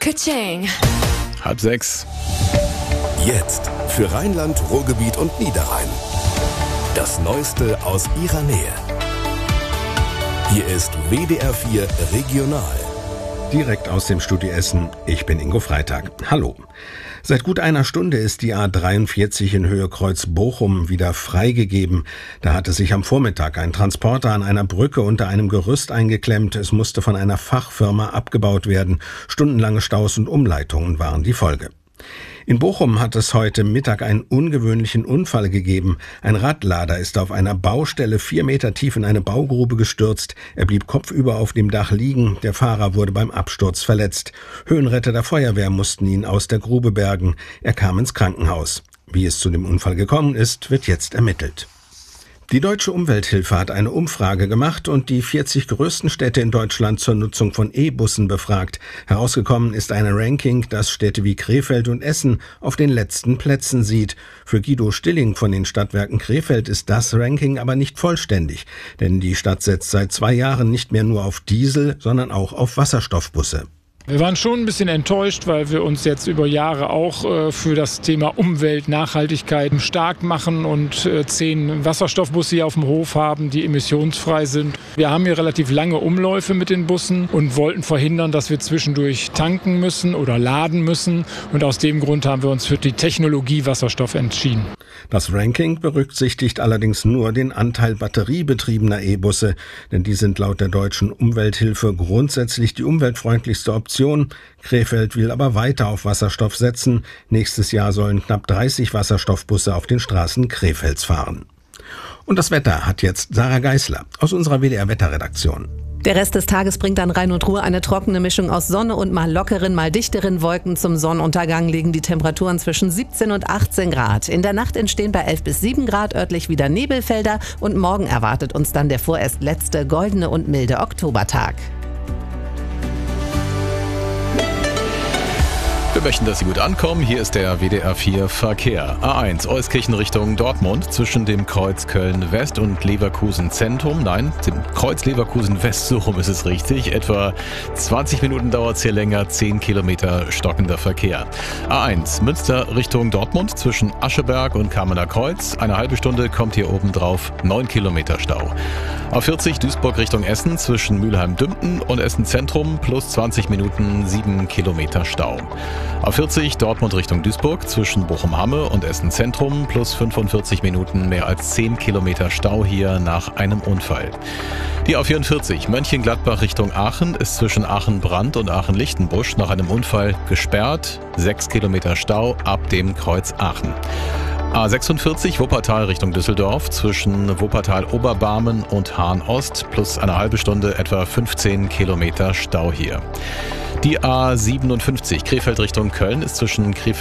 Ka-ching. 5:30. Jetzt für Rheinland, Ruhrgebiet und Niederrhein. Das Neueste aus ihrer Nähe. Hier ist WDR 4 Regional. Direkt aus dem Studio Essen. Ich bin Ingo Freitag. Hallo. Seit gut einer Stunde ist die A43 in Höhe Kreuz-Bochum wieder freigegeben. Da hatte sich am Vormittag ein Transporter an einer Brücke unter einem Gerüst eingeklemmt. Es musste von einer Fachfirma abgebaut werden. Stundenlange Staus und Umleitungen waren die Folge. In Bochum hat es heute Mittag einen ungewöhnlichen Unfall gegeben. Ein Radlader ist auf einer Baustelle 4 Meter tief in eine Baugrube gestürzt. Er blieb kopfüber auf dem Dach liegen. Der Fahrer wurde beim Absturz verletzt. Höhenretter der Feuerwehr mussten ihn aus der Grube bergen. Er kam ins Krankenhaus. Wie es zu dem Unfall gekommen ist, wird jetzt ermittelt. Die Deutsche Umwelthilfe hat eine Umfrage gemacht und die 40 größten Städte in Deutschland zur Nutzung von E-Bussen befragt. Herausgekommen ist ein Ranking, das Städte wie Krefeld und Essen auf den letzten Plätzen sieht. Für Guido Stilling von den Stadtwerken Krefeld ist das Ranking aber nicht vollständig, denn die Stadt setzt seit 2 Jahren nicht mehr nur auf Diesel, sondern auch auf Wasserstoffbusse. Wir waren schon ein bisschen enttäuscht, weil wir uns jetzt über Jahre auch für das Thema Umwelt, Nachhaltigkeit stark machen und 10 Wasserstoffbusse hier auf dem Hof haben, die emissionsfrei sind. Wir haben hier relativ lange Umläufe mit den Bussen und wollten verhindern, dass wir zwischendurch tanken müssen oder laden müssen. Und aus dem Grund haben wir uns für die Technologie Wasserstoff entschieden. Das Ranking berücksichtigt allerdings nur den Anteil batteriebetriebener E-Busse, denn die sind laut der Deutschen Umwelthilfe grundsätzlich die umweltfreundlichste Option. Krefeld will aber weiter auf Wasserstoff setzen. Nächstes Jahr sollen knapp 30 Wasserstoffbusse auf den Straßen Krefelds fahren. Und das Wetter hat jetzt Sarah Geisler aus unserer WDR-Wetterredaktion. Der Rest des Tages bringt an Rhein und Ruhr eine trockene Mischung aus Sonne und mal lockeren, mal dichteren Wolken. Zum Sonnenuntergang liegen die Temperaturen zwischen 17 und 18 Grad. In der Nacht entstehen bei 11 bis 7 Grad örtlich wieder Nebelfelder und morgen erwartet uns dann der vorerst letzte goldene und milde Oktobertag. Wir möchten, dass Sie gut ankommen. Hier ist der WDR 4 Verkehr. A1 Euskirchen Richtung Dortmund zwischen dem Kreuz Köln-West und Leverkusen Zentrum. Nein, dem Kreuz Leverkusen West, so rum ist es richtig. Etwa 20 Minuten dauert es hier länger, 10 Kilometer stockender Verkehr. A1 Münster Richtung Dortmund zwischen Ascheberg und Kamener Kreuz. Eine halbe Stunde kommt hier oben drauf, 9 Kilometer Stau. A40 Duisburg Richtung Essen zwischen Mülheim-Dümpten und Essen Zentrum plus 20 Minuten, 7 Kilometer Stau. A40 Dortmund Richtung Duisburg zwischen Bochum-Hamme und Essen Zentrum plus 45 Minuten, mehr als 10 Kilometer Stau hier nach einem Unfall. Die A44 Mönchengladbach Richtung Aachen ist zwischen Aachen-Brand und Aachen-Lichtenbusch nach einem Unfall gesperrt, 6 Kilometer Stau ab dem Kreuz Aachen. A46 Wuppertal Richtung Düsseldorf zwischen Wuppertal-Oberbarmen und Hahn-Ost plus eine halbe Stunde, etwa 15 Kilometer Stau hier. Die A57 Krefeld Richtung Köln ist zwischen Krefeld